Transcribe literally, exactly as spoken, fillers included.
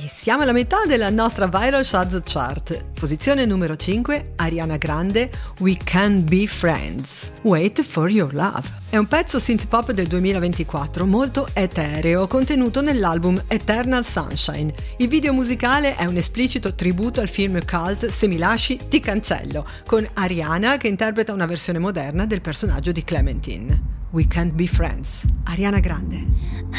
siamo alla metà della nostra Viral Shazza Chart. Posizione numero cinque, Ariana Grande, We Can Be Friends. Wait for Your Love. È un pezzo synth pop del duemilaventiquattro molto etereo, contenuto nell'album Eternal Sunshine. Il video musicale è un esplicito tributo al film cult Se mi lasci ti cancello, con Ariana che interpreta una versione moderna del personaggio di Clementine. We Can't Be Friends. Ariana Grande.